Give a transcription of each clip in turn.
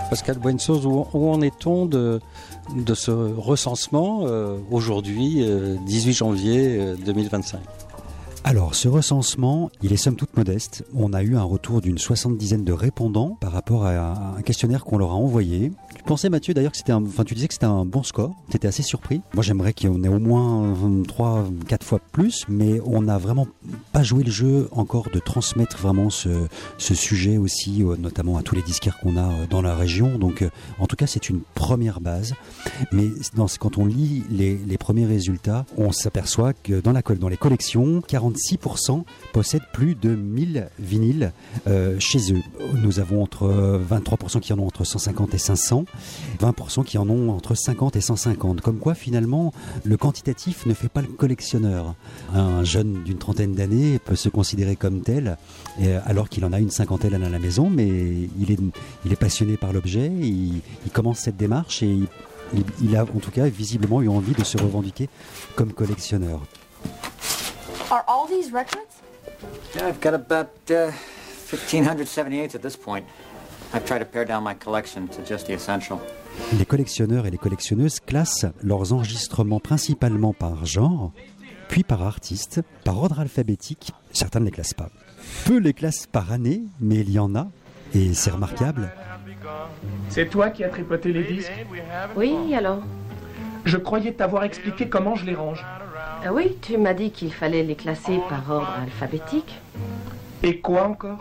Pascal Buensos, où en est-on de ce recensement aujourd'hui, 18 janvier 2025 ? Alors, ce recensement, il est somme toute modeste. On a eu un retour d'une 70aine de répondants par rapport à un questionnaire qu'on leur a envoyé. Tu pensais, Mathieu, d'ailleurs, que tu disais que c'était un bon score. Tu étais assez surpris. Moi, j'aimerais qu'on ait au moins 3-4 fois plus, mais on n'a vraiment pas joué le jeu encore de transmettre vraiment ce sujet aussi, notamment à tous les disquaires qu'on a dans la région. Donc, en tout cas, c'est une première base. Mais quand on lit les premiers résultats, on s'aperçoit que dans les collections, 46% possèdent plus de 1000 vinyles chez eux. Nous avons 23% qui en ont entre 150 et 500, 20% qui en ont entre 50 et 150. Comme quoi, finalement, le quantitatif ne fait pas le collectionneur. Un jeune d'une trentaine d'années peut se considérer comme tel, alors qu'il en a une cinquantaine à la maison, mais il est passionné par l'objet, il commence cette démarche et il a en tout cas visiblement eu envie de se revendiquer comme collectionneur. Are all these records? Yeah, I've got about 1,578 at this point. I've tried to pare down my collection to just the essential. Les collectionneurs et les collectionneuses classent leurs enregistrements principalement par genre, puis par artiste, par ordre alphabétique. Certains ne les classent pas. Peu les classent par année, mais il y en a, et c'est remarquable. C'est toi qui as tripoté les disques? Oui, alors? Je croyais t'avoir expliqué comment je les range. Ah oui, tu m'as dit qu'il fallait les classer par ordre alphabétique. Et quoi encore?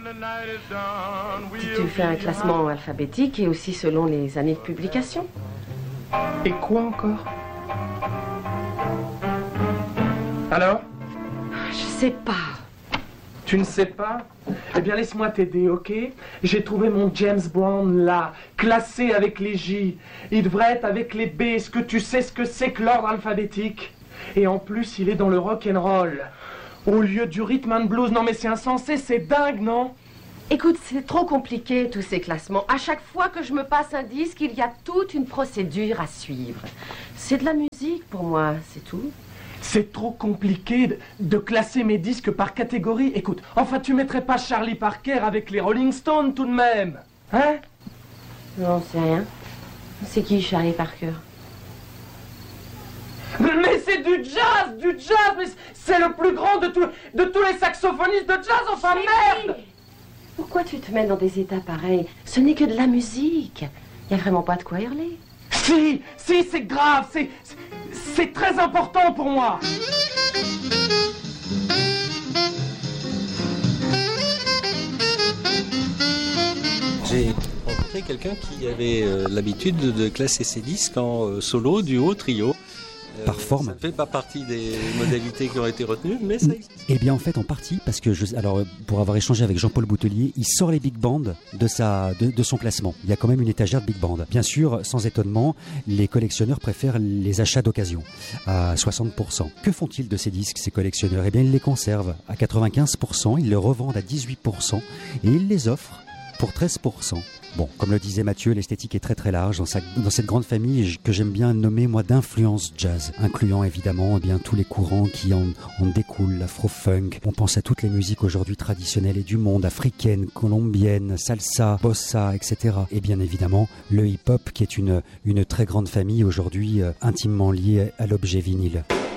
Tu fais un classement alphabétique et aussi selon les années de publication. Et quoi encore? Alors? Je sais pas. Tu ne sais pas? Eh bien, laisse-moi t'aider, ok? J'ai trouvé mon James Brown là, classé avec les J. Il devrait être avec les B. Est-ce que tu sais ce que c'est que l'ordre alphabétique? Et en plus, il est dans le rock'n'roll. Au lieu du rhythm and blues. Non mais c'est insensé, c'est dingue, non? Écoute, c'est trop compliqué tous ces classements. À chaque fois que je me passe un disque, il y a toute une procédure à suivre. C'est de la musique pour moi, c'est tout. C'est trop compliqué de classer mes disques par catégorie. Écoute, enfin tu mettrais pas Charlie Parker avec les Rolling Stones tout de même? Hein? Non, c'est rien. C'est qui Charlie Parker? Mais c'est du jazz, mais c'est le plus grand de tous les saxophonistes de jazz, enfin merde! Pourquoi tu te mets dans des états pareils? Ce n'est que de la musique. Il n'y a vraiment pas de quoi hurler. Si, c'est grave, c'est très important pour moi. J'ai rencontré quelqu'un qui avait l'habitude de classer ses disques en solo, duo, trio. Par forme. Ça ne fait pas partie des modalités qui ont été retenues, mais ça existe. Eh bien, en fait, en partie, parce que pour avoir échangé avec Jean-Paul Boutelier, il sort les big bands de son classement. Il y a quand même une étagère de big band. Bien sûr, sans étonnement, les collectionneurs préfèrent les achats d'occasion à 60%. Que font-ils de ces disques, ces collectionneurs? Eh bien, ils les conservent à 95%, ils les revendent à 18% et ils les offrent pour 13%. Bon, comme le disait Mathieu, l'esthétique est très très large dans cette grande famille que j'aime bien nommer moi d'influence jazz, incluant évidemment tous les courants qui en découlent, l'afro-funk. On pense à toutes les musiques aujourd'hui traditionnelles et du monde, africaines, colombiennes, salsa, bossa, etc. Et bien évidemment le hip-hop qui est une très grande famille aujourd'hui intimement liée à l'objet vinyle.